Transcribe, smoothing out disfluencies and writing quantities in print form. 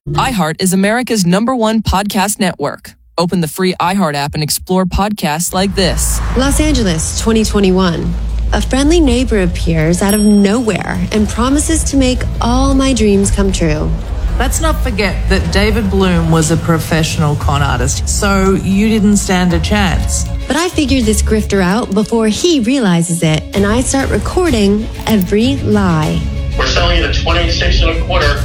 iHeart is America's #1 podcast network. Open the free iHeart app and explore podcasts like this. Los Angeles, 2021. A friendly neighbor appears out of nowhere and promises to make all my dreams come true. Let's not forget that David Bloom was a professional con artist, so you didn't stand a chance. But I figured this grifter out before he realizes it, and I start recording every lie. We're selling it at $26.25.